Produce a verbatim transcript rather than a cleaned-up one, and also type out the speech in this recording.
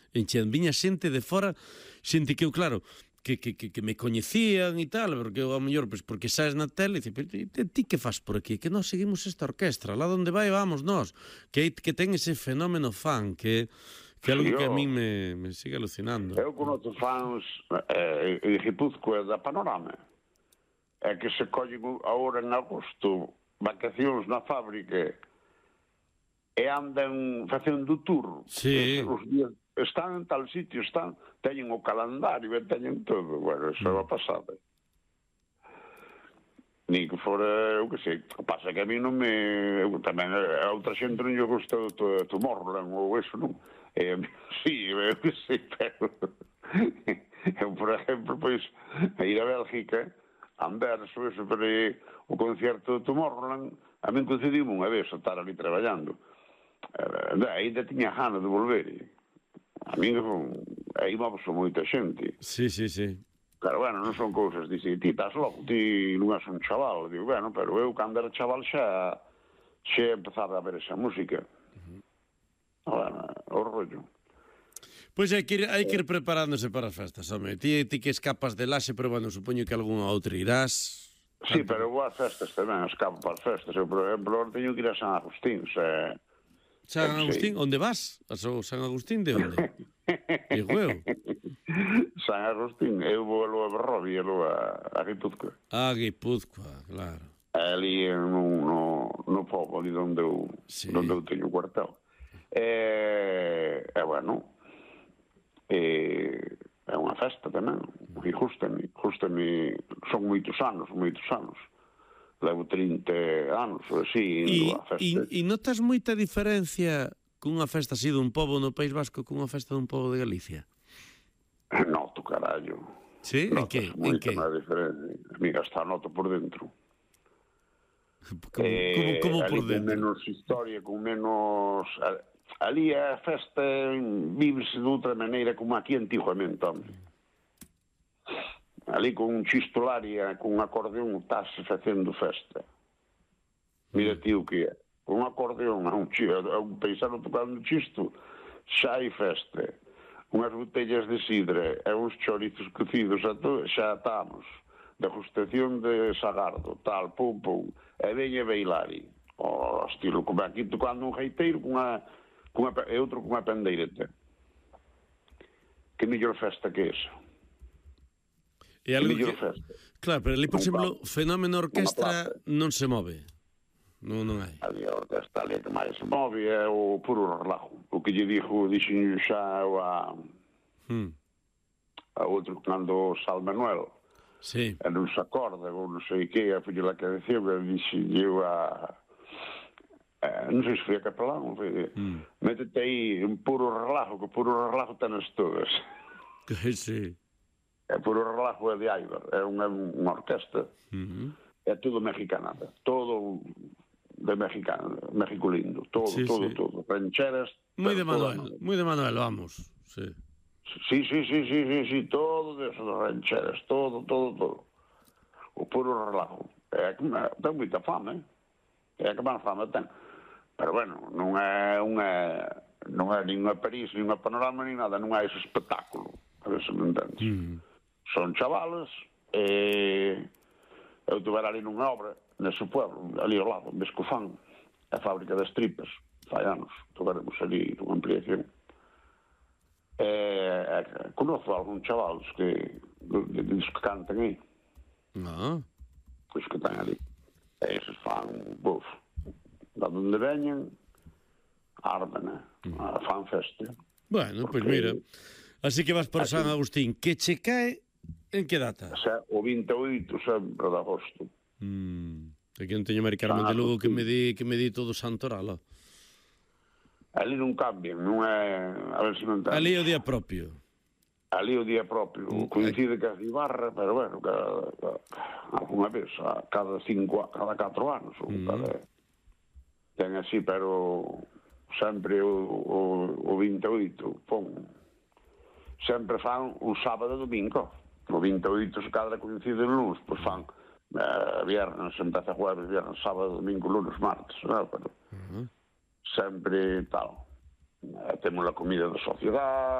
enchean, viña xente de fora, xente que eu, claro, que, que, que, que me coñecían e tal, porque eu, ao mellor, pues, porque saes na tele, e dice, pero ti, ti que faz por aquí? Que nós seguimos esta orquestra, lá onde vai vamos nós, que, que ten ese fenómeno fan, que, que é algo Sí, que a eu- mí me, me sigue alucinando. Eu conozco fans eh, en Guipúzcoa da Panorama, é que se collen agora en agosto vacacións na fábrica e andan facendo tour. Sí. Os días están en tal sitio, están, teñen o calendario e teñen todo. Bueno, eso é unha pasada. Ni que fora, eu que sei, pasa que a mí non me... Eu, tamén a outra xente non lle gusta o Tomorrowland ou eso, non? E a mí, sí, eu que sei, pero... eu, por exemplo, pois, a ir a Bélgica, a Anverso, eso, pero eh, o concierto do Tomorrowland, a mí concediu unha vez a estar ali traballando. Eh, ainda tiña gana de volver. A mí, aí vamos a moita xente. Sí, sí, sí. Claro, bueno, non son cousas, dice, ti estás loco, ti non és un chaval. Digo, bueno, pero eu, cando era chaval, xa xa empezaba a ver esa música. Uh-huh. Bueno, o rollo. Pois hai que ir, hai que ir preparándose para as festas, home. Ti, ti que escapas de laxe, pero, bueno, supoño que algunha outra irás. Sí, pero vou ás festas tamén, escapo para as festas. Eu, por exemplo, ahora teño que ir a San Agustín, se... San Agustín, onde vas? A San Agustín de onde? Digo eu. San Agustín, eu vou a Berrobi, a, a Guipúzcoa. Ah, Guipúzcoa, claro. Ali no, no, no povo, ali onde eu, sí. onde eu teño o cuartel. E, e bueno, e, é unha festa tamén, e justame, justame, son moitos anos, moitos anos. Levo trinta anos, ou así, indo a festa. E, e notas moita diferencia cunha festa así dun pobo no País Vasco cunha festa dun pobo de Galicia? Noto, carallo. Sí? En que? En que? Moita máis diferencia. Mira, está noto por dentro. Como, eh, como, como por dentro? Con menos historia, con menos... Ali a festa vívese de outra maneira como aquí antiguamente, hombre. Ali con un chistolaria, con un acordeón, estás facendo festa. Mira ti o que é. Con un acordeón, a un, a un paisano tocando chisto, xa hai festa. Unhas botellas de sidra e uns chorizos cocidos, xa estamos. Degustación de sagardo, tal, pum, pum. E veña bailari. O estilo, como aquí tocando un gaiteiro, con unha, con unha, e outro con unha pendeireta. Que mellor festa que esa? E algo que... Claro, pero ali, por exemplo, fenómeno orquestra non se move. Non, non hai. Ali a orquestra ali que máis se move é o puro relajo. O que lle dixo, dixen xa a... Hmm. A outro cando Sal Manuel. Sí. E non se acorda, ou non sei que, a filha la que decía, que dixen eu a... Eh, non sei se foi a capelán, foi... Hmm. Métete aí un puro relajo, que puro relajo tenes todas. Sí. É puro relajo de Aibar, é unha, unha orquesta, uh-huh. É todo mexicanada, todo de mexicano, México lindo, todo, sí, todo, sí. todo, rancheras... Moi de Manuel, moi de Manuel, vamos, sí. Sí, sí, sí, sí, sí, sí, todo de eso, de rancheras, todo, todo, todo. O puro relajo. É que ten moita fama, é que máis fama ten. Pero, bueno, non é unha... non é nin unha París, nin unha Panorama, nin nada, non é ese espectáculo, a ver se me entendes. Uh-huh. Son chavales, e eu tuve ali nunha obra, nese pueblo, ali ao lado, en Bescofán, a fábrica das tripas, fai anos, tuveremos ali unha ampliación. E, e conozco algún chavales que, que, que cantan aí. Ah. Pois que están ali. E eses fan, buf, da onde veñen, arman, a fan festa. Bueno, pois pues mira, así que vas por así, San Agustín, que che cae en que data? Xa, o vinte e oito sempre de agosto. Mm, aquí non teño Mari Carmen de Lugo que me di que me di todo Santoral. Ali non cambian, non é... A ver se non entendo. Ali é o día propio. Ali o día propio. Mm, coincide que a Ibarra, pero bueno, cada, cada, alguna vez, a cada cinco, cada catro anos, ou mm. cada... Ten así, pero sempre o, o, o vinte e oito, pon... Sempre fan un sábado e domingo. O vinte e oito se cadra coincide en lunes, pois fan eh, viernes, empeza jueves, viernes, sábado, domingo, lunes, martes, non? Pero uh-huh. sempre tal. Eh, temos a comida da sociedade,